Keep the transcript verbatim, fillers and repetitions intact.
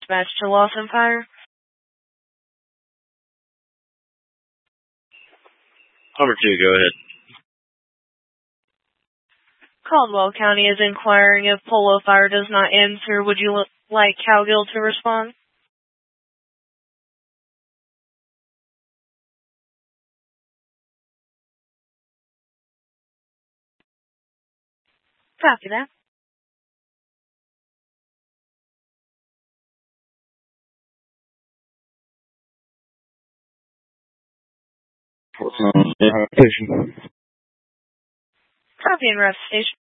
Match to Lawson Fire. Number two, go ahead. Caldwell County is inquiring if Polo Fire does not answer. Would you like Cowgill to respond? Copy that. What's on the station? Copy and ref station.